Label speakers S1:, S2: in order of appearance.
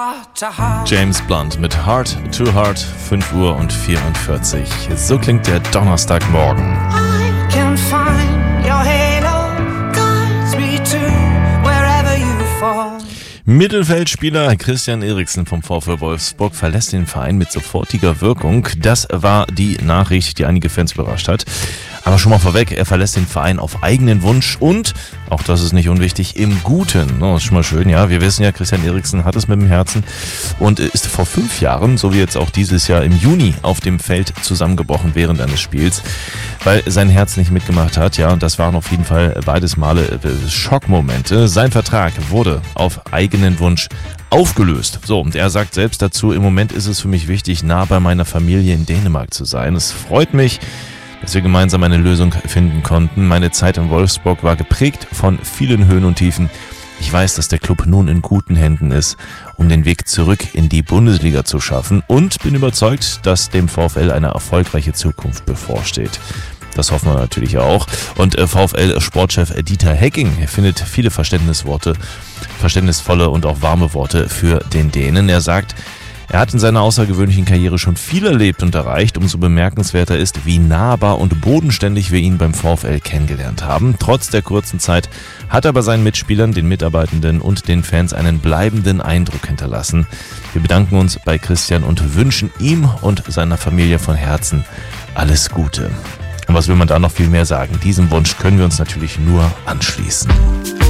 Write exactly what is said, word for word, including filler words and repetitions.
S1: James Blunt mit Heart to Heart, fünf Uhr und vierundvierzig. So klingt der Donnerstagmorgen.
S2: I can find your halo, guides me to wherever you fall.
S1: Mittelfeldspieler Christian Eriksen vom VfL Wolfsburg verlässt den Verein mit sofortiger Wirkung. Das war die Nachricht, die einige Fans überrascht hat. Aber schon mal vorweg, er verlässt den Verein auf eigenen Wunsch und, auch das ist nicht unwichtig, im Guten. Oh, ist schon mal schön, ja. Wir wissen ja, Christian Eriksen hat es mit dem Herzen und ist vor fünf Jahren, so wie jetzt auch dieses Jahr im Juni, auf dem Feld zusammengebrochen während eines Spiels, weil sein Herz nicht mitgemacht hat. Ja, und das waren auf jeden Fall beides Male Schockmomente. Sein Vertrag wurde auf eigenen Wunsch aufgelöst. So, und er sagt selbst dazu, im Moment ist es für mich wichtig, nah bei meiner Familie in Dänemark zu sein. Es freut mich, dass wir gemeinsam eine Lösung finden konnten. Meine Zeit in Wolfsburg war geprägt von vielen Höhen und Tiefen. Ich weiß, dass der Club nun in guten Händen ist, um den Weg zurück in die Bundesliga zu schaffen und bin überzeugt, dass dem VfL eine erfolgreiche Zukunft bevorsteht. Das hoffen wir natürlich auch. Und VfL-Sportchef Dieter Hecking findet viele Verständnisworte, verständnisvolle und auch warme Worte für den Dänen. Er sagt, er hat in seiner außergewöhnlichen Karriere schon viel erlebt und erreicht. Umso bemerkenswerter ist, wie nahbar und bodenständig wir ihn beim VfL kennengelernt haben. Trotz der kurzen Zeit hat er bei seinen Mitspielern, den Mitarbeitenden und den Fans einen bleibenden Eindruck hinterlassen. Wir bedanken uns bei Christian und wünschen ihm und seiner Familie von Herzen alles Gute. Und was will man da noch viel mehr sagen? Diesem Wunsch können wir uns natürlich nur anschließen.